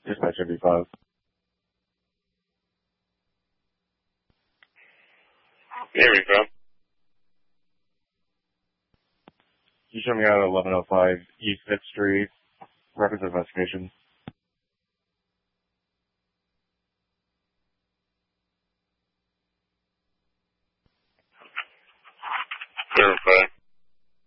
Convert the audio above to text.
Dispatch MB5. Here we go. You show me out at 1105 East 5th Street. Records of investigation.